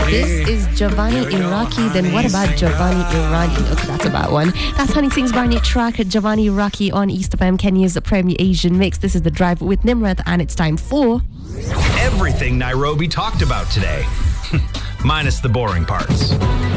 This is Giovanni Iraqi. Then what about Giovanni Irani? Okay, that's a bad one. That's Honey Singh's brand new track, Giovanni Iraqi, on East FM, Kenya's premier Asian mix. This is The Drive with Nimrath, and it's time for everything Nairobi talked about today, minus the boring parts.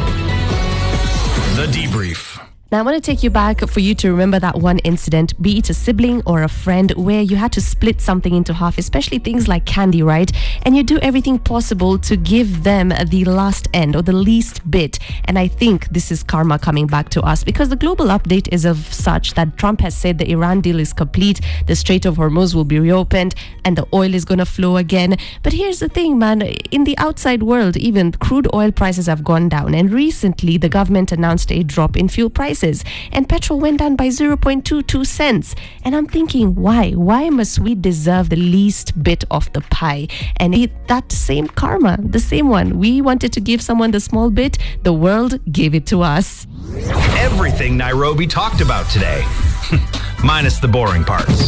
The debrief. Now, I want to take you back for you to remember that one incident, be it a sibling or a friend, where you had to split something into half, especially things like candy, right? And you do everything possible to give them the last end or the least bit. And I think this is karma coming back to us, because the global update is of such that Trump has said the Iran deal is complete, the Strait of Hormuz will be reopened, and the oil is going to flow again. But here's the thing, man. In the outside world, even crude oil prices have gone down. And recently, the government announced a drop in fuel prices. And petrol went down by 0.22 cents. And I'm thinking, why? Why must we deserve the least bit of the pie? And that same karma, the same one. We wanted to give someone the small bit, the world gave it to us. Everything Nairobi talked about today, minus the boring parts.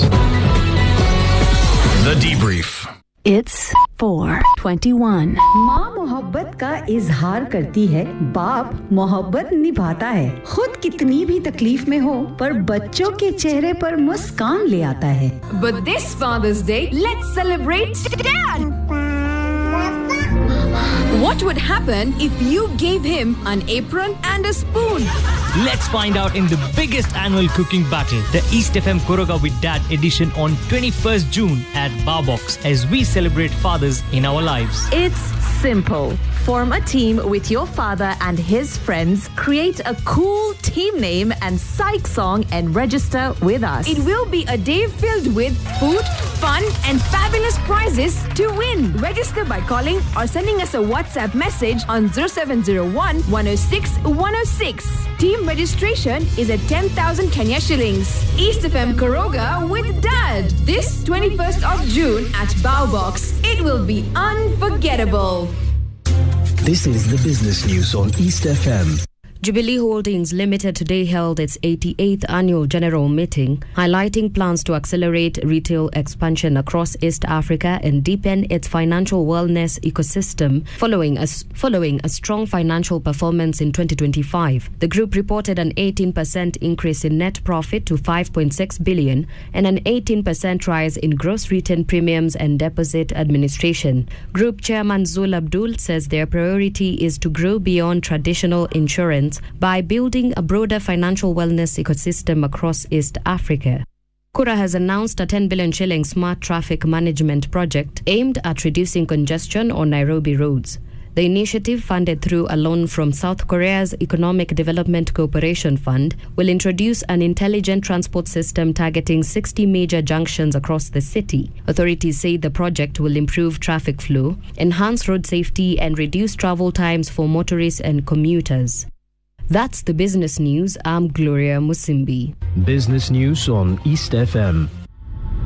The debrief. It's 4:21. माँ मोहब्बत का इजहार करती है, बाप मोहब्बत निभाता है। खुद कितनी भी तकलीफ में हो, पर बच्चों के चेहरे पर मुस्कान ले आता है। But this Father's Day, let's celebrate Dad! What would happen if you gave him an apron and a spoon? Let's find out in the biggest annual cooking battle, the East FM Koroga with Dad edition on 21st June at Barbox, as we celebrate fathers in our lives. It's simple. Form a team with your father and his friends, create a cool team name and psych song, and register with us. It will be a day filled with food, fun, and fabulous prizes to win. Register by calling or sending us a WhatsApp message on 0701 106 106. Team registration is at 10,000 Kenya shillings. East FM Koroga with Dad, this 21st of June at Bowbox. It will be unforgettable. This is the business news on East FM. Jubilee Holdings Limited today held its 88th annual general meeting, highlighting plans to accelerate retail expansion across East Africa and deepen its financial wellness ecosystem following a strong financial performance in 2025. The group reported an 18% increase in net profit to 5.6 billion and an 18% rise in gross written premiums and deposit administration. Group Chairman Zul Abdul says their priority is to grow beyond traditional insurance by building a broader financial wellness ecosystem across East Africa. Kura has announced a 10 billion shilling smart traffic management project aimed at reducing congestion on Nairobi roads. The initiative, funded through a loan from South Korea's Economic Development Cooperation Fund, will introduce an intelligent transport system targeting 60 major junctions across the city. Authorities say the project will improve traffic flow, enhance road safety, and reduce travel times for motorists and commuters. That's the business news. I'm Gloria Musimbi. Business news on East FM.